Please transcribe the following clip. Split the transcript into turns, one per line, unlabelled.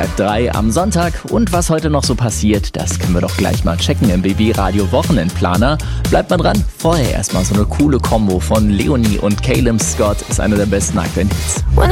3 am Sonntag. Und was heute noch so passiert, das können wir doch gleich mal checken im BB Radio Wochenendplaner. Bleibt mal dran. Vorher erstmal so eine coole Kombo von Leonie und Caleb Scott ist einer der besten aktuellen Hits.